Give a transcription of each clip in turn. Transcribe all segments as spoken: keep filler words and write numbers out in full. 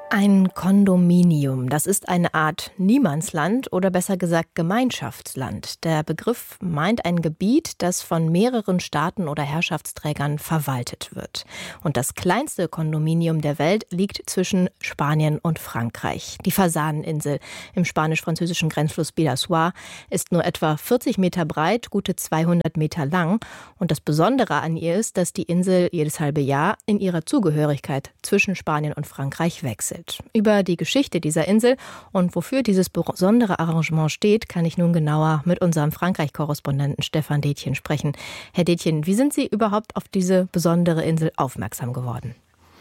Ein Kondominium, das ist eine Art Niemandsland oder besser gesagt Gemeinschaftsland. Der Begriff meint ein Gebiet, das von mehreren Staaten oder Herrschaftsträgern verwaltet wird. Und das kleinste Kondominium der Welt liegt zwischen Spanien und Frankreich. Die Fasaneninsel im spanisch-französischen Grenzfluss Bidasoa ist nur etwa vierzig Meter breit, gute zweihundert Meter lang. Und das Besondere an ihr ist, dass die Insel jedes halbe Jahr in ihrer Zugehörigkeit zwischen Spanien und Frankreich wechselt. Über die Geschichte dieser Insel und wofür dieses besondere Arrangement steht, kann ich nun genauer mit unserem Frankreich-Korrespondenten Stefan Detjen sprechen. Herr Detjen, wie sind Sie überhaupt auf diese besondere Insel aufmerksam geworden?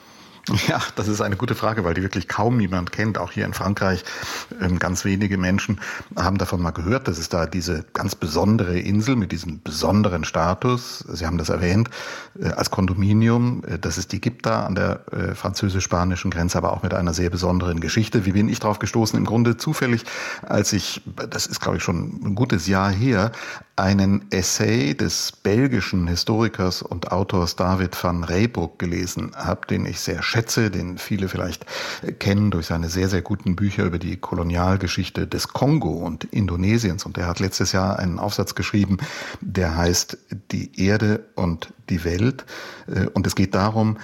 Ja, das ist eine gute Frage, weil die wirklich kaum jemand kennt. Auch hier in Frankreich ganz wenige Menschen haben davon mal gehört, dass es da diese ganz besondere Insel mit diesem besonderen Status, Sie haben das erwähnt, als Kondominium, dass es die gibt da an der französisch-spanischen Grenze, aber auch mit einer sehr besonderen Geschichte. Wie bin ich drauf gestoßen? Im Grunde zufällig, als ich, das ist glaube ich schon ein gutes Jahr her, einen Essay des belgischen Historikers und Autors David van Reybrouck gelesen habe, den ich sehr schätze, den viele vielleicht kennen durch seine sehr, sehr guten Bücher über die Kolonialgeschichte des Kongo und Indonesiens. Und er hat letztes Jahr einen Aufsatz geschrieben, der heißt Die Erde und die Welt. Und es geht darum,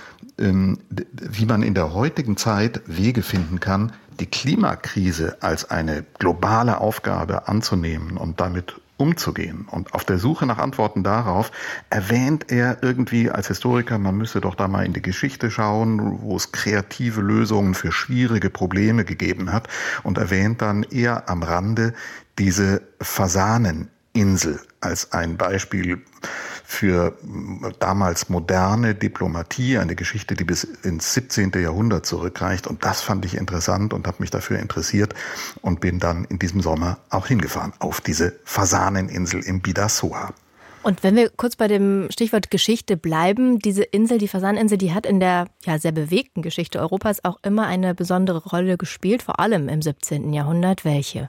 wie man in der heutigen Zeit Wege finden kann, die Klimakrise als eine globale Aufgabe anzunehmen und damit umzugehen. Und auf der Suche nach Antworten darauf erwähnt er irgendwie als Historiker, man müsse doch da mal in die Geschichte schauen, wo es kreative Lösungen für schwierige Probleme gegeben hat, und erwähnt dann eher am Rande diese Fasaneninsel als ein Beispiel für damals moderne Diplomatie, eine Geschichte, die bis ins siebzehnten Jahrhundert zurückreicht. Und das fand ich interessant und habe mich dafür interessiert und bin dann in diesem Sommer auch hingefahren auf diese Fasaneninsel im Bidasoa. Und wenn wir kurz bei dem Stichwort Geschichte bleiben, diese Insel, die Fasaneninsel, die hat in der ja, sehr bewegten Geschichte Europas auch immer eine besondere Rolle gespielt, vor allem im siebzehnten Jahrhundert. Welche?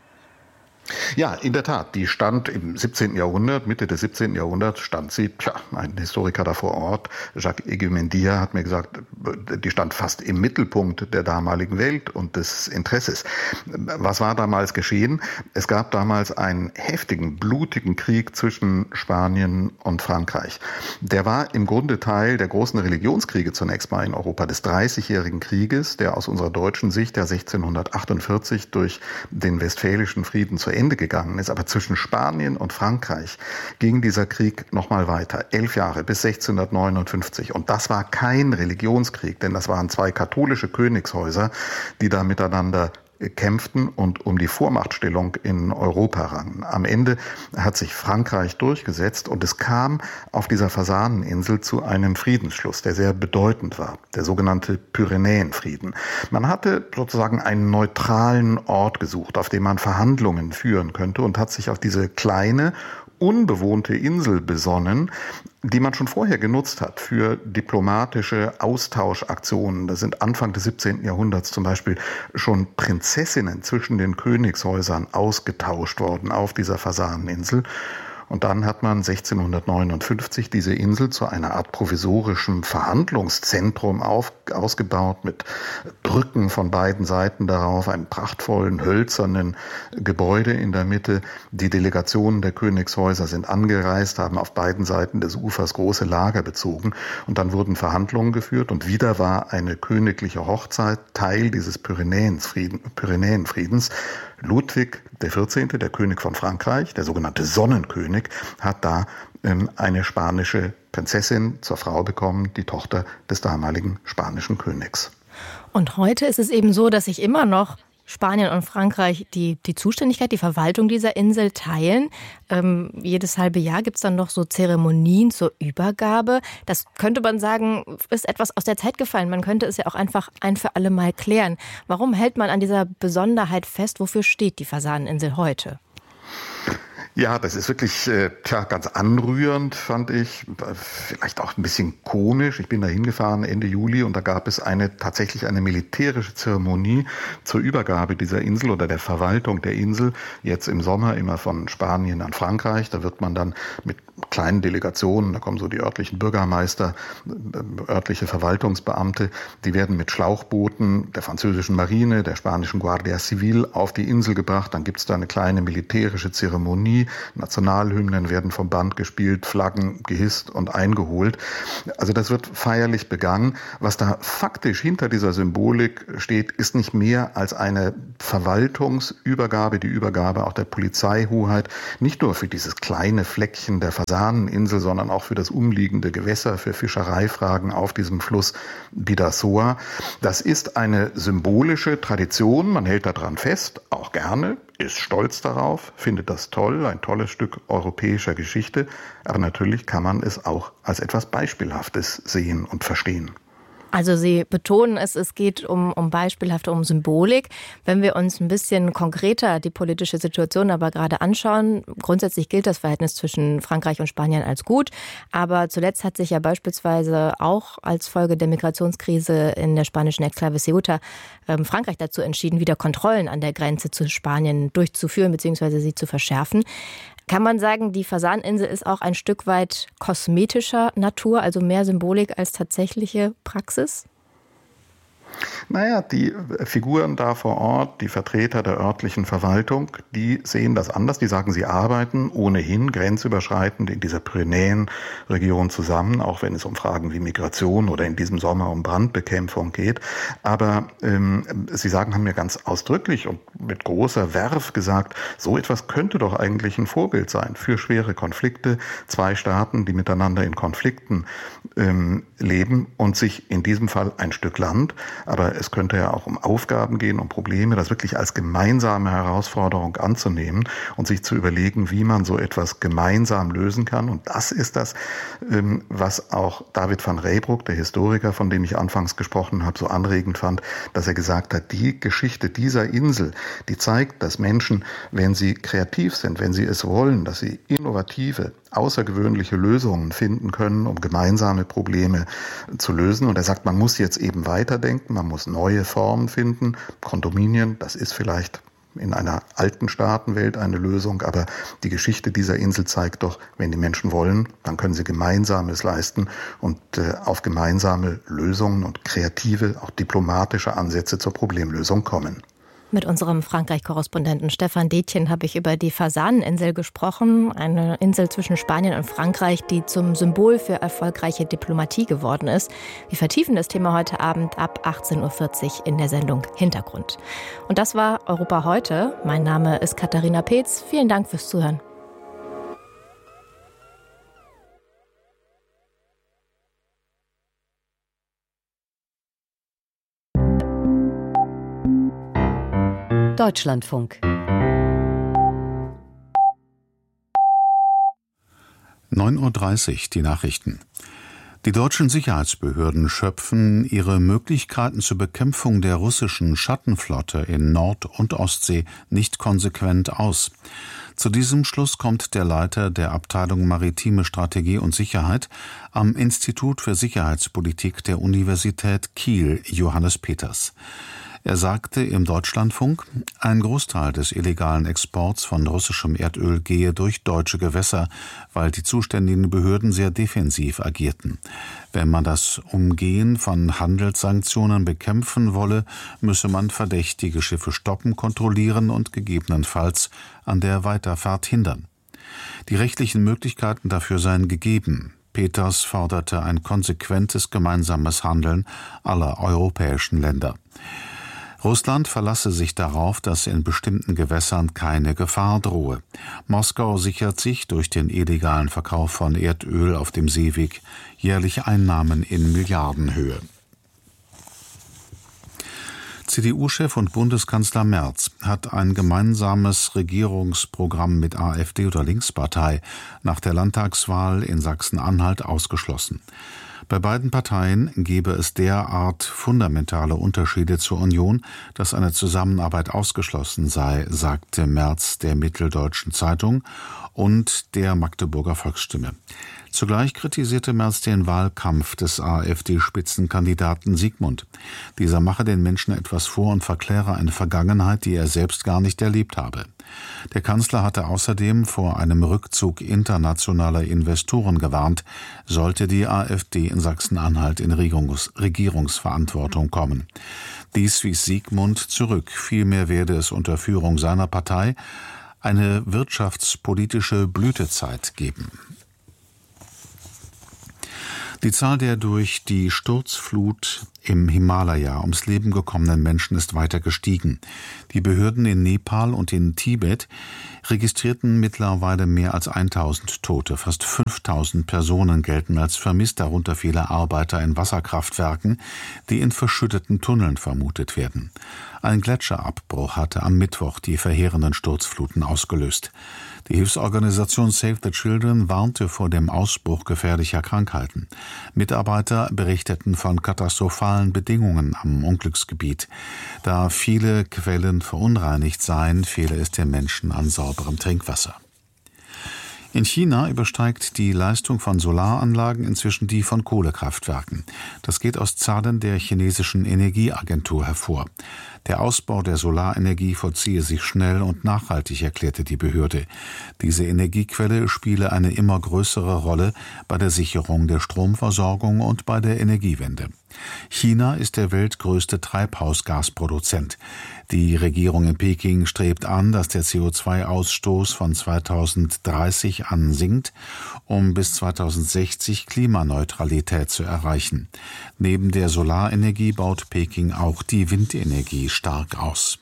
Ja, in der Tat. Die stand im siebzehnten Jahrhundert, Mitte des siebzehnten Jahrhunderts stand sie, tja, ein Historiker da vor Ort, Jacques Egumendia, hat mir gesagt, die stand fast im Mittelpunkt der damaligen Welt und des Interesses. Was war damals geschehen? Es gab damals einen heftigen, blutigen Krieg zwischen Spanien und Frankreich. Der war im Grunde Teil der großen Religionskriege zunächst mal in Europa, des Dreißigjährigen Krieges, der aus unserer deutschen Sicht ja sechzehnhundertachtundvierzig durch den Westfälischen Frieden zu Ende gegangen ist. Aber zwischen Spanien und Frankreich ging dieser Krieg noch mal weiter. Elf Jahre bis sechzehnhundertneunundfünfzig. Und das war kein Religionskrieg, denn das waren zwei katholische Königshäuser, die da miteinander kämpften und um die Vormachtstellung in Europa rangen. Am Ende hat sich Frankreich durchgesetzt und es kam auf dieser Fasaneninsel zu einem Friedensschluss, der sehr bedeutend war, der sogenannte Pyrenäenfrieden. Man hatte sozusagen einen neutralen Ort gesucht, auf dem man Verhandlungen führen könnte, und hat sich auf diese kleine, unbewohnte Insel besonnen, die man schon vorher genutzt hat für diplomatische Austauschaktionen. Da sind Anfang des siebzehnten Jahrhunderts zum Beispiel schon Prinzessinnen zwischen den Königshäusern ausgetauscht worden auf dieser Fasaneninsel. Und dann hat man sechzehnhundertneunundfünfzig diese Insel zu einer Art provisorischem Verhandlungszentrum auf, ausgebaut mit Brücken von beiden Seiten darauf, einem prachtvollen, hölzernen Gebäude in der Mitte. Die Delegationen der Königshäuser sind angereist, haben auf beiden Seiten des Ufers große Lager bezogen. Und dann wurden Verhandlungen geführt und wieder war eine königliche Hochzeit Teil dieses Pyrenäenfriedens. Ludwig der vierzehnte., der König von Frankreich, der sogenannte Sonnenkönig, hat da ähm, eine spanische Prinzessin zur Frau bekommen, die Tochter des damaligen spanischen Königs. Und heute ist es eben so, dass sich immer noch Spanien und Frankreich die, die Zuständigkeit, die Verwaltung dieser Insel teilen. Ähm, jedes halbe Jahr gibt es dann noch so Zeremonien zur Übergabe. Das könnte man sagen, ist etwas aus der Zeit gefallen. Man könnte es ja auch einfach ein für alle Mal klären. Warum hält man an dieser Besonderheit fest? Wofür steht die Fasaneninsel heute? Ja, das ist wirklich äh, tja, ganz anrührend, fand ich. Vielleicht auch ein bisschen komisch. Ich bin da hingefahren Ende Juli und da gab es eine tatsächlich eine militärische Zeremonie zur Übergabe dieser Insel oder der Verwaltung der Insel. Jetzt im Sommer immer von Spanien an Frankreich. Da wird man dann mit kleinen Delegationen, da kommen so die örtlichen Bürgermeister, örtliche Verwaltungsbeamte, die werden mit Schlauchbooten der französischen Marine, der spanischen Guardia Civil auf die Insel gebracht. Dann gibt es da eine kleine militärische Zeremonie, Nationalhymnen werden vom Band gespielt, Flaggen gehisst und eingeholt. Also das wird feierlich begangen. Was da faktisch hinter dieser Symbolik steht, ist nicht mehr als eine Verwaltungsübergabe, die Übergabe auch der Polizeihoheit, nicht nur für dieses kleine Fleckchen der Fasaneninsel, sondern auch für das umliegende Gewässer, für Fischereifragen auf diesem Fluss Bidasoa. Das ist eine symbolische Tradition, man hält daran fest, auch gerne, ist stolz darauf, findet das toll, ein tolles Stück europäischer Geschichte, aber natürlich kann man es auch als etwas Beispielhaftes sehen und verstehen. Also Sie betonen es, es geht um, um beispielhafte, um Symbolik. Wenn wir uns ein bisschen konkreter die politische Situation aber gerade anschauen, grundsätzlich gilt das Verhältnis zwischen Frankreich und Spanien als gut. Aber zuletzt hat sich ja beispielsweise auch als Folge der Migrationskrise in der spanischen Exklave Ceuta äh, Frankreich dazu entschieden, wieder Kontrollen an der Grenze zu Spanien durchzuführen bzw. sie zu verschärfen. Kann man sagen, die Fasaneninsel ist auch ein Stück weit kosmetischer Natur, also mehr Symbolik als tatsächliche Praxis? Naja, die Figuren da vor Ort, die Vertreter der örtlichen Verwaltung, die sehen das anders. Die sagen, sie arbeiten ohnehin grenzüberschreitend in dieser Pyrenäenregion zusammen, auch wenn es um Fragen wie Migration oder in diesem Sommer um Brandbekämpfung geht. Aber ähm, sie sagen, haben mir ganz ausdrücklich und mit großer Verve gesagt, so etwas könnte doch eigentlich ein Vorbild sein für schwere Konflikte. Zwei Staaten, die miteinander in Konflikten ähm, leben und sich in diesem Fall ein Stück Land, aber es könnte ja auch um Aufgaben gehen, um Probleme, das wirklich als gemeinsame Herausforderung anzunehmen und sich zu überlegen, wie man so etwas gemeinsam lösen kann. Und das ist das, was auch David van Reybrouck, der Historiker, von dem ich anfangs gesprochen habe, so anregend fand, dass er gesagt hat, die Geschichte dieser Insel, die zeigt, dass Menschen, wenn sie kreativ sind, wenn sie es wollen, dass sie innovative, außergewöhnliche Lösungen finden können, um gemeinsame Probleme zu lösen. Und er sagt, man muss jetzt eben weiterdenken, man muss neue Formen finden. Kondominien, das ist vielleicht in einer alten Staatenwelt eine Lösung, aber die Geschichte dieser Insel zeigt doch, wenn die Menschen wollen, dann können sie Gemeinsames leisten und äh, auf gemeinsame Lösungen und kreative, auch diplomatische Ansätze zur Problemlösung kommen. Mit unserem Frankreich-Korrespondenten Stefan Detjen habe ich über die Fasaneninsel gesprochen, eine Insel zwischen Spanien und Frankreich, die zum Symbol für erfolgreiche Diplomatie geworden ist. Wir vertiefen das Thema heute Abend ab achtzehn Uhr vierzig in der Sendung Hintergrund. Und das war Europa heute. Mein Name ist Katharina Peetz. Vielen Dank fürs Zuhören. Deutschlandfunk. neun Uhr dreißig, die Nachrichten. Die deutschen Sicherheitsbehörden schöpfen ihre Möglichkeiten zur Bekämpfung der russischen Schattenflotte in Nord- und Ostsee nicht konsequent aus. Zu diesem Schluss kommt der Leiter der Abteilung Maritime Strategie und Sicherheit am Institut für Sicherheitspolitik der Universität Kiel, Johannes Peters. Er sagte im Deutschlandfunk, ein Großteil des illegalen Exports von russischem Erdöl gehe durch deutsche Gewässer, weil die zuständigen Behörden sehr defensiv agierten. Wenn man das Umgehen von Handelssanktionen bekämpfen wolle, müsse man verdächtige Schiffe stoppen, kontrollieren und gegebenenfalls an der Weiterfahrt hindern. Die rechtlichen Möglichkeiten dafür seien gegeben. Peters forderte ein konsequentes gemeinsames Handeln aller europäischen Länder. Russland verlasse sich darauf, dass in bestimmten Gewässern keine Gefahr drohe. Moskau sichert sich durch den illegalen Verkauf von Erdöl auf dem Seeweg jährlich Einnahmen in Milliardenhöhe. C D U-Chef und Bundeskanzler Merz hat ein gemeinsames Regierungsprogramm mit AfD oder Linkspartei nach der Landtagswahl in Sachsen-Anhalt ausgeschlossen. Bei beiden Parteien gebe es derart fundamentale Unterschiede zur Union, dass eine Zusammenarbeit ausgeschlossen sei, sagte Merz der Mitteldeutschen Zeitung und der Magdeburger Volksstimme. Zugleich kritisierte Merz den Wahlkampf des AfD-Spitzenkandidaten Sigmund. Dieser mache den Menschen etwas vor und verkläre eine Vergangenheit, die er selbst gar nicht erlebt habe. Der Kanzler hatte außerdem vor einem Rückzug internationaler Investoren gewarnt, sollte die AfD in Sachsen-Anhalt in Regierungs- Regierungsverantwortung kommen. Dies wies Siegmund zurück. Vielmehr werde es unter Führung seiner Partei eine wirtschaftspolitische Blütezeit geben. Die Zahl der durch die Sturzflut im Himalaya ums Leben gekommenen Menschen ist weiter gestiegen. Die Behörden in Nepal und in Tibet registrierten mittlerweile mehr als tausend Tote. Fast fünftausend Personen gelten als vermisst, darunter viele Arbeiter in Wasserkraftwerken, die in verschütteten Tunneln vermutet werden. Ein Gletscherabbruch hatte am Mittwoch die verheerenden Sturzfluten ausgelöst. Die Hilfsorganisation Save the Children warnte vor dem Ausbruch gefährlicher Krankheiten. Mitarbeiter berichteten von katastrophalen Bedingungen am Unglücksgebiet. Da viele Quellen verunreinigt seien, fehle es den Menschen an sauberem Trinkwasser. In China übersteigt die Leistung von Solaranlagen inzwischen die von Kohlekraftwerken. Das geht aus Zahlen der chinesischen Energieagentur hervor. Der Ausbau der Solarenergie vollziehe sich schnell und nachhaltig, erklärte die Behörde. Diese Energiequelle spiele eine immer größere Rolle bei der Sicherung der Stromversorgung und bei der Energiewende. China ist der weltgrößte Treibhausgasproduzent. Die Regierung in Peking strebt an, dass der C O zwei Ausstoß von zweitausenddreißig an sinkt, um bis zweitausendsechzig Klimaneutralität zu erreichen. Neben der Solarenergie baut Peking auch die Windenergie stark aus.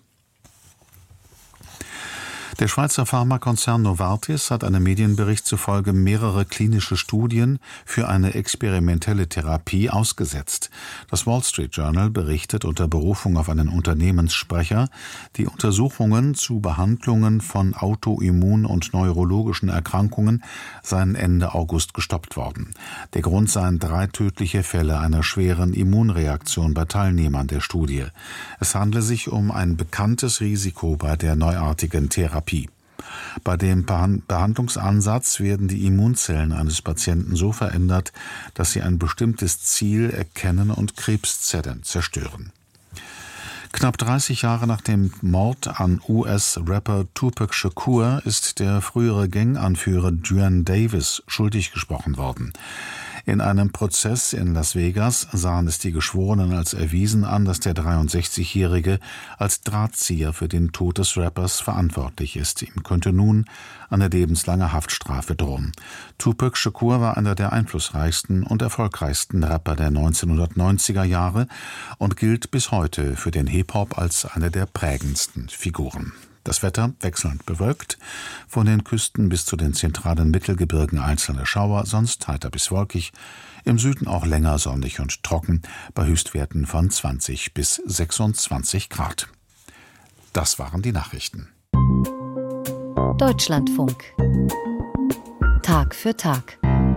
Der Schweizer Pharmakonzern Novartis hat einem Medienbericht zufolge mehrere klinische Studien für eine experimentelle Therapie ausgesetzt. Das Wall Street Journal berichtet unter Berufung auf einen Unternehmenssprecher, die Untersuchungen zu Behandlungen von autoimmun- und neurologischen Erkrankungen seien Ende August gestoppt worden. Der Grund seien drei tödliche Fälle einer schweren Immunreaktion bei Teilnehmern der Studie. Es handle sich um ein bekanntes Risiko bei der neuartigen Therapie. Bei dem Behandlungsansatz werden die Immunzellen eines Patienten so verändert, dass sie ein bestimmtes Ziel erkennen und Krebszellen zerstören. Knapp dreißig Jahre nach dem Mord an U S-Rapper Tupac Shakur ist der frühere Ganganführer Duane Davis schuldig gesprochen worden. In einem Prozess in Las Vegas sahen es die Geschworenen als erwiesen an, dass der dreiundsechzigjährige als Drahtzieher für den Tod des Rappers verantwortlich ist. Ihm könnte nun eine lebenslange Haftstrafe drohen. Tupac Shakur war einer der einflussreichsten und erfolgreichsten Rapper der neunzehnhundertneunziger Jahre und gilt bis heute für den Hip-Hop als eine der prägendsten Figuren. Das Wetter wechselnd bewölkt, von den Küsten bis zu den zentralen Mittelgebirgen einzelne Schauer, sonst heiter bis wolkig, im Süden auch länger sonnig und trocken, bei Höchstwerten von zwanzig bis sechsundzwanzig Grad. Das waren die Nachrichten. Deutschlandfunk. Tag für Tag.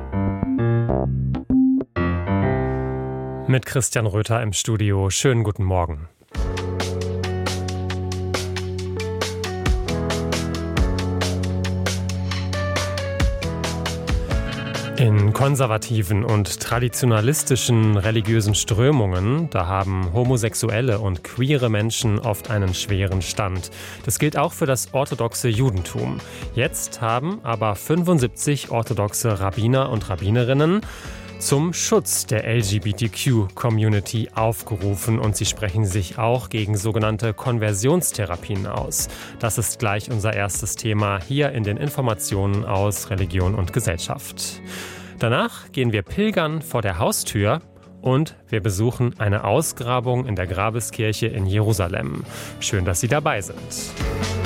Mit Christian Röther im Studio. Schönen guten Morgen. In konservativen und traditionalistischen religiösen Strömungen, da haben homosexuelle und queere Menschen oft einen schweren Stand. Das gilt auch für das orthodoxe Judentum. Jetzt haben aber fünfundsiebzig orthodoxe Rabbiner und Rabbinerinnen zum Schutz der L G B T Q-Community aufgerufen und sie sprechen sich auch gegen sogenannte Konversionstherapien aus. Das ist gleich unser erstes Thema hier in den Informationen aus Religion und Gesellschaft. Danach gehen wir pilgern vor der Haustür und wir besuchen eine Ausgrabung in der Grabeskirche in Jerusalem. Schön, dass Sie dabei sind.